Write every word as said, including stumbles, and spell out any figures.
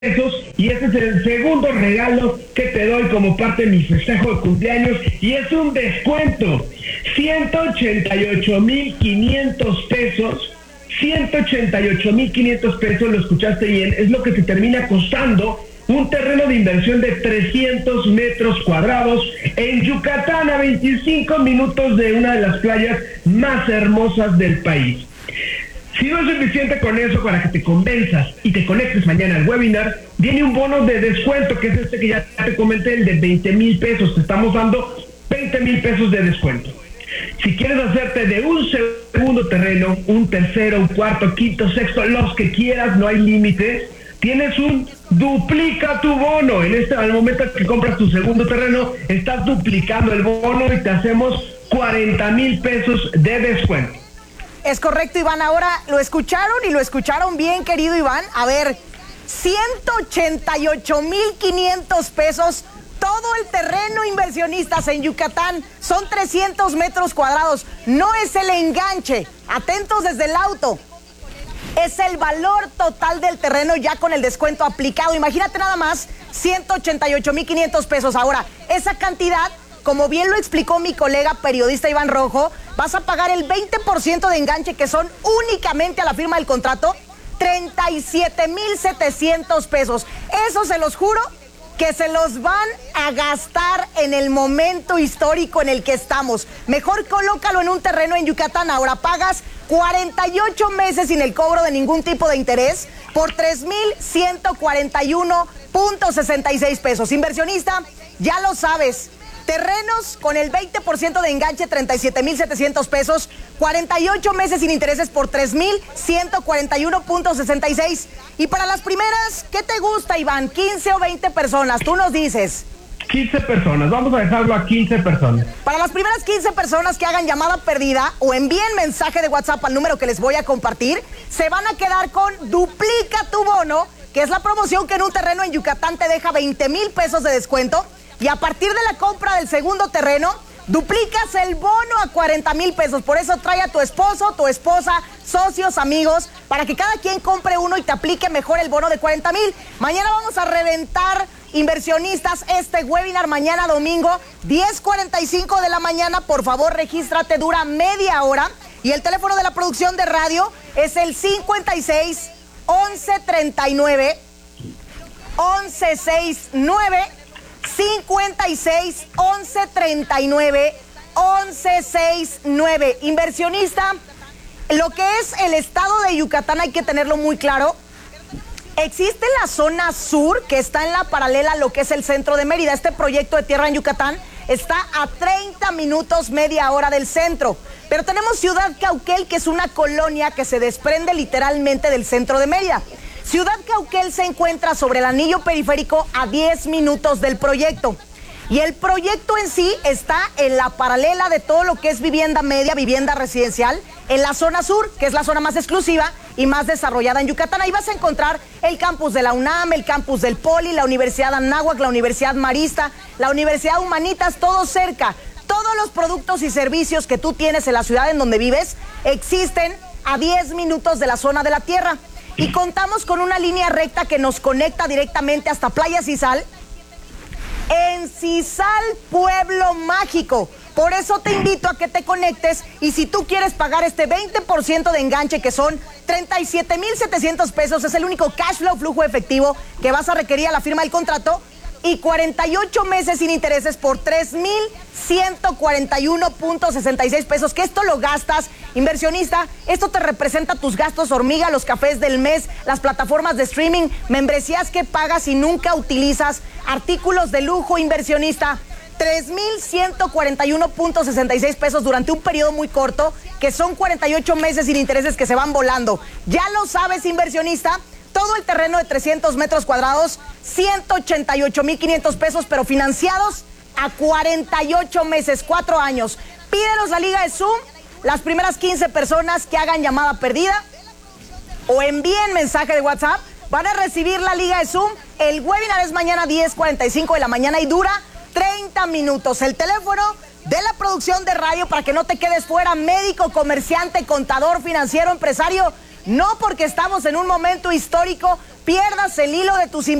pesos y este es el segundo regalo que te doy como parte de mi festejo de cumpleaños y es un descuento. ciento ochenta y ocho mil quinientos pesos. ciento ochenta y ocho mil quinientos pesos, lo escuchaste bien, es lo que te termina costando un terreno de inversión de trescientos metros cuadrados en Yucatán, a veinticinco minutos de una de las playas más hermosas del país. Si no es suficiente con eso para que te convenzas y te conectes mañana al webinar, viene un bono de descuento, que es este que ya te comenté, el de veinte mil pesos. Te estamos dando veinte mil pesos de descuento. Si quieres hacerte de un segundo terreno, un tercero, un cuarto, quinto, sexto, los que quieras, no hay límite, tienes un duplica tu bono. En este, al momento que compras tu segundo terreno, estás duplicando el bono y te hacemos cuarenta mil pesos de descuento. Es correcto, Iván. Ahora lo escucharon y lo escucharon bien, querido Iván. A ver, ciento ochenta y ocho mil quinientos pesos, todo el terreno, inversionistas, en Yucatán. Son trescientos metros cuadrados. No es el enganche. Atentos desde el auto. Es el valor total del terreno ya con el descuento aplicado. Imagínate nada más, ciento ochenta y ocho mil quinientos pesos. Ahora, esa cantidad, como bien lo explicó mi colega periodista Iván Rojo, vas a pagar el veinte por ciento de enganche, que son únicamente a la firma del contrato, treinta y siete mil setecientos pesos. Eso se los juro que se los van a gastar en el momento histórico en el que estamos. Mejor colócalo en un terreno en Yucatán. Ahora pagas cuarenta y ocho meses sin el cobro de ningún tipo de interés por tres mil ciento cuarenta y uno punto sesenta y seis pesos. Inversionista, ya lo sabes. Terrenos con el veinte por ciento de enganche, treinta y siete mil setecientos pesos, cuarenta y ocho meses sin intereses por tres mil ciento cuarenta y uno punto sesenta y seis. Y para las primeras, ¿qué te gusta, Iván? ¿quince o veinte personas? Tú nos dices. quince personas, vamos a dejarlo a quince personas. Para las primeras quince personas que hagan llamada perdida o envíen mensaje de WhatsApp al número que les voy a compartir, se van a quedar con Duplica tu Bono, que es la promoción que en un terreno en Yucatán te deja veinte mil pesos de descuento. Y a partir de la compra del segundo terreno, duplicas el bono a cuarenta mil pesos. Por eso trae a tu esposo, tu esposa, socios, amigos, para que cada quien compre uno y te aplique mejor el bono de cuarenta mil. Mañana vamos a reventar, inversionistas, este webinar mañana domingo, diez cuarenta y cinco de la mañana. Por favor, regístrate, dura media hora. Y el teléfono de la producción de radio es el cincuenta y seis, once treinta y nueve, once sesenta y nueve. cincuenta y seis, once treinta y nueve, once sesenta y nueve. Inversionista, lo que es el estado de Yucatán hay que tenerlo muy claro. Existe la zona sur, que está en la paralela a lo que es el centro de Mérida. Este proyecto de tierra en Yucatán está a treinta minutos, media hora del centro. Pero tenemos Ciudad Cauquel, que es una colonia que se desprende literalmente del centro de Mérida. Ciudad Cauquel se encuentra sobre el anillo periférico a diez minutos del proyecto. Y el proyecto en sí está en la paralela de todo lo que es vivienda media, vivienda residencial, en la zona sur, que es la zona más exclusiva y más desarrollada en Yucatán. Ahí vas a encontrar el campus de la UNAM, el campus del Poli, la Universidad Anáhuac, la Universidad Marista, la Universidad Humanitas, todo cerca. Todos los productos y servicios que tú tienes en la ciudad en donde vives existen a diez minutos de la zona de la tierra. Y contamos con una línea recta que nos conecta directamente hasta Playa Cisal, en Cisal, Pueblo Mágico. Por eso te invito a que te conectes, y si tú quieres pagar este veinte por ciento de enganche, que son treinta y siete mil setecientos pesos, es el único cash flow, flujo efectivo, que vas a requerir a la firma del contrato, y cuarenta y ocho meses sin intereses por tres mil ciento cuarenta y uno punto sesenta y seis pesos, que esto lo gastas, inversionista, esto te representa tus gastos hormiga, los cafés del mes, las plataformas de streaming, membresías que pagas y nunca utilizas, artículos de lujo, inversionista, tres mil ciento cuarenta y uno punto sesenta y seis pesos durante un periodo muy corto, que son cuarenta y ocho meses sin intereses que se van volando. Ya lo sabes, inversionista. Todo el terreno de trescientos metros cuadrados, ciento ochenta y ocho mil quinientos pesos, pero financiados a cuarenta y ocho meses, cuatro años. Pídelos la liga de Zoom, las primeras quince personas que hagan llamada perdida o envíen mensaje de WhatsApp, van a recibir la liga de Zoom. El webinar es mañana diez cuarenta y cinco de la mañana y dura treinta minutos. El teléfono de la producción de radio para que no te quedes fuera, médico, comerciante, contador, financiero, empresario, No porque estamos en un momento histórico, pierdas el hilo de tus